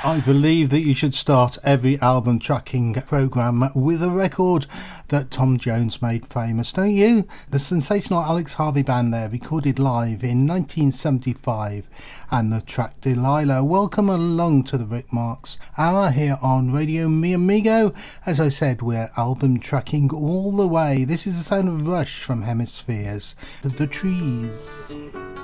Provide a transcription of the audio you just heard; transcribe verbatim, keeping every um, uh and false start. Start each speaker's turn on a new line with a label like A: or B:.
A: I believe that you should start every album tracking programme with a record that Tom Jones made famous, don't you? The sensational Alex Harvey Band there, recorded live in nineteen seventy-five, and the track Delilah. Welcome along to the Rick Marks Hour here on Radio Mi Amigo. As I said, we're album tracking all the way. This is the sound of Rush from Hemispheres, The Trees.